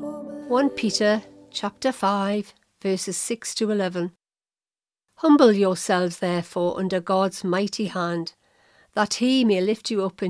1 Peter chapter 5, verses 6 to 11. Humble yourselves therefore under God's mighty hand, that he may lift you up in